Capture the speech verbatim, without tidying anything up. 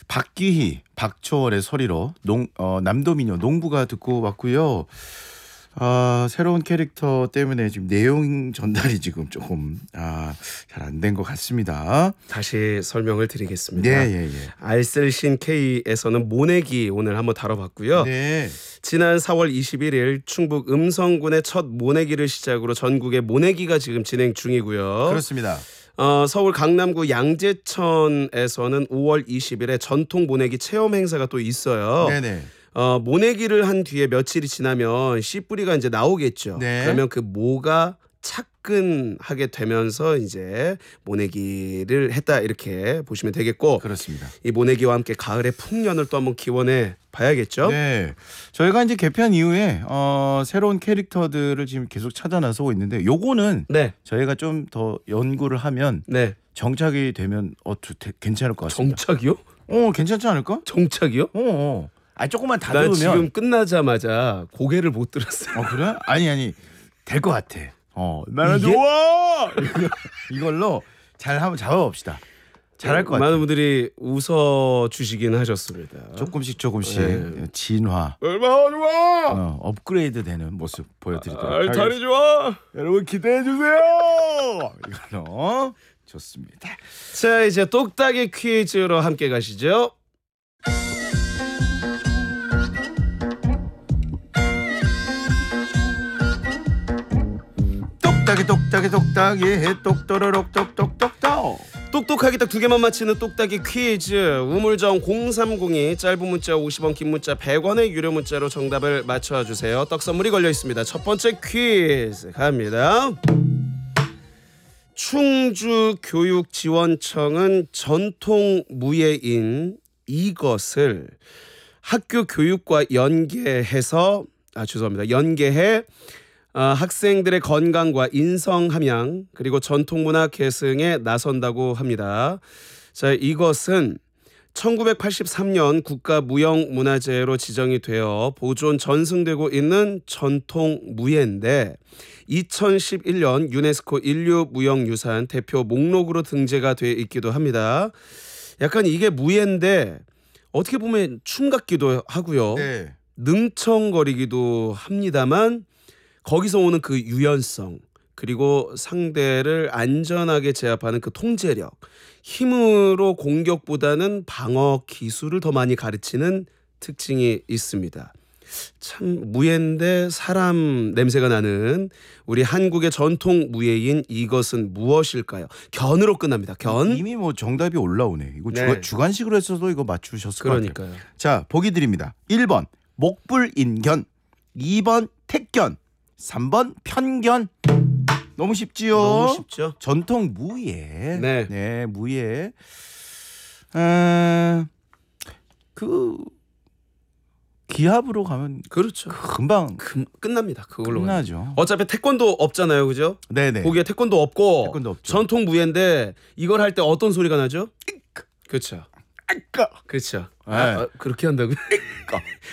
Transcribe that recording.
박기희, 박초월의 소리로 농, 어, 남도민요 농부가 듣고 왔고요. 아, 새로운 캐릭터 때문에 지금 내용 전달이 지금 조금 아, 잘 안 된 것 같습니다. 다시 설명을 드리겠습니다. 네, 예, 예. 알쓸신 K에서는 모내기 오늘 한번 다뤄봤고요. 네. 지난 사월 이십일일 충북 음성군의 첫 모내기를 시작으로 전국의 모내기가 지금 진행 중이고요. 그렇습니다. 어, 서울 강남구 양재천에서는 오월 이십일에 전통 모내기 체험 행사가 또 있어요. 네네. 어, 모내기를 한 뒤에 며칠이 지나면 씨 뿌리가 이제 나오겠죠. 네. 그러면 그 모가 차근하게 되면서 이제 모내기를 했다 이렇게 보시면 되겠고, 그렇습니다. 이 모내기와 함께 가을의 풍년을 또 한번 기원해 봐야겠죠. 네, 저희가 이제 개편 이후에 어, 새로운 캐릭터들을 지금 계속 찾아 나서고 있는데, 요거는 네, 저희가 좀 더 연구를 하면 네. 정착이 되면 어, 두- 되- 괜찮을 것 같습니다. 정착이요? 어, 괜찮지 않을까? 정착이요? 어, 어. 아, 조금만 난 다듬으면. 지금 끝나자마자 고개를 못 들었어요. 어, 그래? 아니 아니, 될 것 같아. 어, 나는 이게? 좋아. 이걸로 잘 한번 잡아봅시다. 잘할 것 같아. 많은 분들이 웃어 주시긴 하셨습니다. 조금씩 조금씩 네. 진화, 얼마나 좋아! 어, 업그레이드되는 모습 보여드리도록 아, 하겠습니다. 다리 좋아! 여러분 기대해 주세요. 이걸로 좋습니다. 자, 이제 똑딱이 퀴즈로 함께 가시죠. 똑딱이 똑딱이 똑딱이 똑또로록 똑똑똑똑. 똑똑하게 딱 두 개만 맞히는 똑딱이 퀴즈. 우물정 공삼공이 짧은 문자 오십 원, 긴 문자 백 원의 유료 문자로 정답을 맞춰주세요. 떡 선물이 걸려 있습니다. 첫 번째 퀴즈 갑니다. 충주교육지원청은 전통 무예인 이것을 학교 교육과 연계해서 아 죄송합니다. 연계해 어, 학생들의 건강과 인성 함양 그리고 전통문화 계승에 나선다고 합니다. 자, 이것은 천구백팔십삼 년 국가무형문화재로 지정이 되어 보존 전승되고 있는 전통 무예인데 이천십일 년 유네스코 인류무형유산 대표 목록으로 등재가 돼 있기도 합니다. 약간 이게 무예인데 어떻게 보면 춤 같기도 하고요. 네. 능청거리기도 합니다만 거기서 오는 그 유연성 그리고 상대를 안전하게 제압하는 그 통제력, 힘으로 공격보다는 방어 기술을 더 많이 가르치는 특징이 있습니다. 참 무예인데 사람 냄새가 나는 우리 한국의 전통 무예인 이것은 무엇일까요? 견으로 끝납니다. 견. 이미 뭐 정답이 올라오네. 이거 네. 주간, 주간식으로 했어도 이거 맞추셨을 것 같아요. 그러니까요. 자, 보기 드립니다. 일 번 목불인견, 이 번 택견, 삼 번 편견. 너무 쉽지요? 너무 쉽죠? 전통 무예. 네. 네, 무예. 어, 그 기합으로 가면 그렇죠. 금방 금, 끝납니다. 그걸로. 끝나죠. 어차피 태권도 없잖아요. 그죠? 네네. 거기에 태권도 없고 태권도 없죠. 전통 무예인데 이걸 할 때 어떤 소리가 나죠? 그렇죠. 아까. 그렇죠. 네. 아, 아, 그렇게 한다고요?